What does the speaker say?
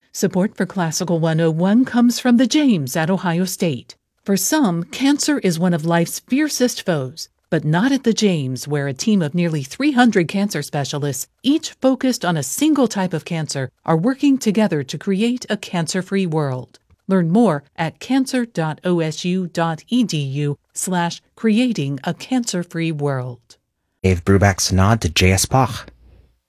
Support for Classical 101 comes from the James at Ohio State. For some, cancer is one of life's fiercest foes, but not at the James, where a team of nearly 300 cancer specialists, each focused on a single type of cancer, are working together to create a cancer-free world. Learn more at cancer.osu.edu/creating a cancer-free world. Dave Brubeck's nod to J.S. Bach.